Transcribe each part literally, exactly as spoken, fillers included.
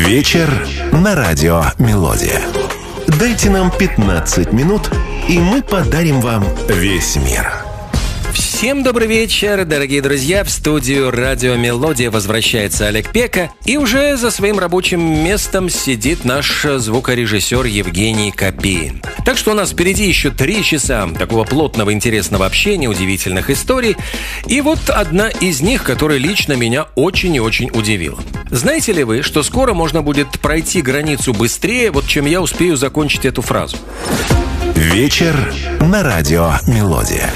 Вечер на радио «Мелодия». Дайте нам пятнадцать минут, и мы подарим вам весь мир. Всем добрый вечер, дорогие друзья. В студию «Радио Мелодия» возвращается Олег Пека. И уже за своим рабочим местом сидит наш звукорежиссер Евгений Копеин. Так что у нас впереди еще три часа такого плотного, интересного общения, удивительных историй. И вот одна из них, которая лично меня очень и очень удивила. Знаете ли вы, что скоро можно будет пройти границу быстрее, вот чем я успею закончить эту фразу? Вечер на радио «Мелодия».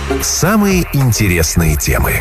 Самые интересные темы.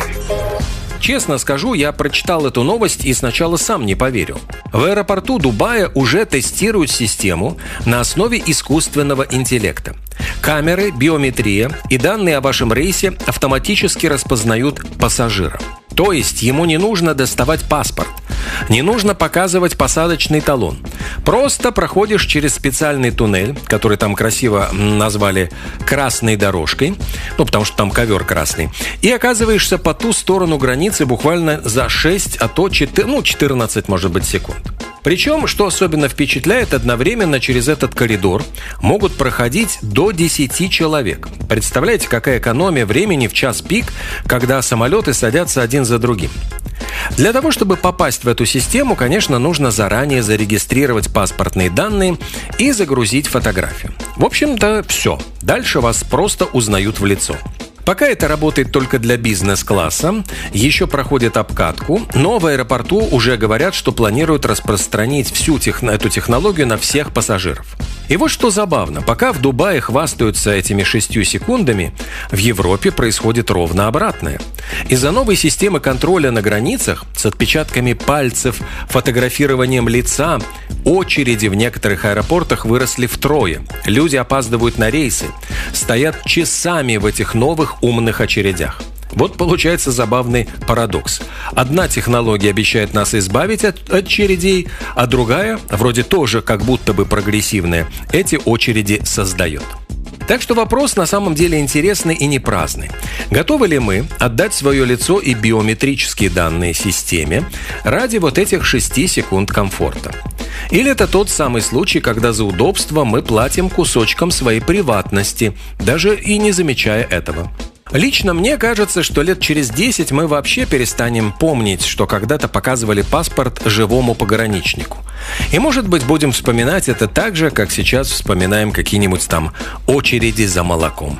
Честно скажу, я прочитал эту новость и сначала сам не поверил. В аэропорту Дубая уже тестируют систему на основе искусственного интеллекта. Камеры, биометрия и данные о вашем рейсе автоматически распознают пассажира. То есть ему не нужно доставать паспорт, не нужно показывать посадочный талон. Просто проходишь через специальный туннель, который там красиво назвали «красной дорожкой», ну, потому что там ковер красный, и оказываешься по ту сторону границы буквально за шесть, а то четырнадцать, ну, четырнадцать, может быть, секунд. Причем, что особенно впечатляет, одновременно через этот коридор могут проходить до десяти человек. Представляете, какая экономия времени в час пик, когда самолеты садятся один за другим. Для того, чтобы попасть в эту систему, конечно, нужно заранее зарегистрировать паспортные данные и загрузить фотографию. В общем-то, все. Дальше вас просто узнают в лицо. Пока это работает только для бизнес-класса, еще проходит обкатку, но в аэропорту уже говорят, что планируют распространить всю тех... эту технологию на всех пассажиров. И вот что забавно, пока в Дубае хвастаются этими шестью секундами, в Европе происходит ровно обратное. Из-за новой системы контроля на границах с отпечатками пальцев, фотографированием лица, очереди в некоторых аэропортах выросли втрое. Люди опаздывают на рейсы, стоят часами в этих новых умных очередях. Вот получается забавный парадокс. Одна технология обещает нас избавить от очередей, а другая, вроде тоже как будто бы прогрессивная, эти очереди создает. Так что вопрос на самом деле интересный и не праздный. Готовы ли мы отдать свое лицо и биометрические данные системе ради вот этих шести секунд комфорта? Или это тот самый случай, когда за удобство мы платим кусочком своей приватности, даже и не замечая этого? Лично мне кажется, что лет через десять мы вообще перестанем помнить, что когда-то показывали паспорт живому пограничнику. И, может быть, будем вспоминать это так же, как сейчас вспоминаем какие-нибудь там очереди за молоком.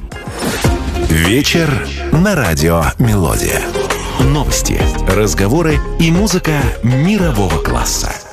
Вечер на радио «Мелодия». Новости, разговоры и музыка мирового класса.